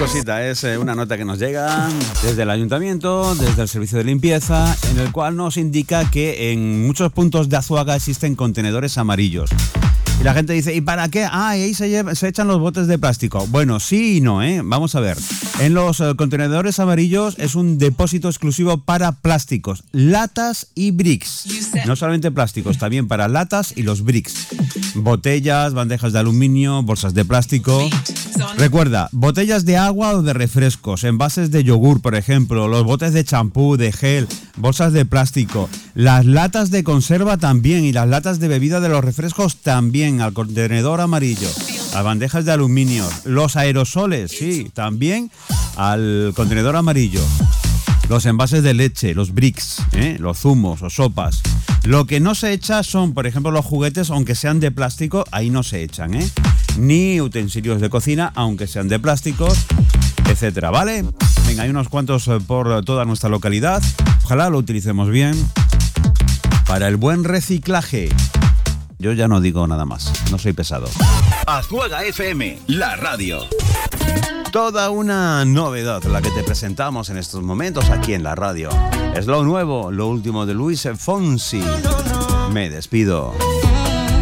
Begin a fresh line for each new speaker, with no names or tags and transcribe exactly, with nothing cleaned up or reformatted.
cosita, es una nota que nos llega desde el ayuntamiento, desde el servicio de limpieza, en el cual nos indica que en muchos puntos de Azuaga existen contenedores amarillos. Y la gente dice, ¿y para qué? Ah, ahí se, lleva, se echan los botes de plástico. Bueno, sí y no, ¿eh? Vamos a ver. En los uh, contenedores amarillos es un depósito exclusivo para plásticos, latas y bricks. No solamente plásticos, también para latas y los bricks. Botellas, bandejas de aluminio, bolsas de plástico. Recuerda, botellas de agua o de refrescos, envases de yogur, por ejemplo, los botes de champú, de gel, bolsas de plástico, las latas de conserva también y las latas de bebida de los refrescos también al contenedor amarillo, las bandejas de aluminio, los aerosoles, sí, también al contenedor amarillo, los envases de leche, los bricks, ¿eh? Los zumos o sopas. Lo que no se echa son, por ejemplo, los juguetes, aunque sean de plástico, ahí no se echan, ¿eh? Ni utensilios de cocina, aunque sean de plásticos, etcétera, ¿vale? Venga, hay unos cuantos por toda nuestra localidad. Ojalá lo utilicemos bien para el buen reciclaje. Yo ya no digo nada más, no soy pesado.
Azuaga F M, la radio.
Toda una novedad la que te presentamos en estos momentos aquí en la radio. Es lo nuevo, lo último de Luis Fonsi. Me despido.